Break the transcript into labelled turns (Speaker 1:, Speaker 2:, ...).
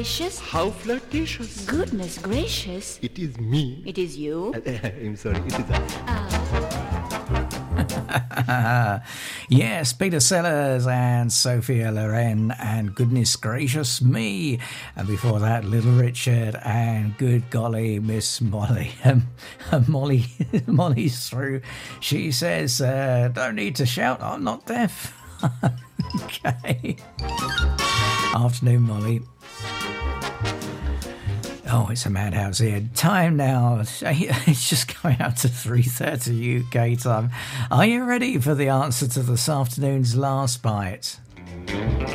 Speaker 1: gracious.
Speaker 2: How flirtatious.
Speaker 1: Goodness gracious.
Speaker 2: It is me.
Speaker 1: It is you.
Speaker 2: I'm sorry, it is us.
Speaker 3: Yes, Peter Sellers and Sophia Loren and Goodness Gracious Me. And before that, Little Richard and Good Golly, Miss Molly. Molly's through. She says, don't need to shout, I'm not deaf. Okay. Afternoon, Molly. Oh, it's a madhouse here. Time now. It's just going out to 3:30 UK time. Are you ready for the answer to this afternoon's last bite?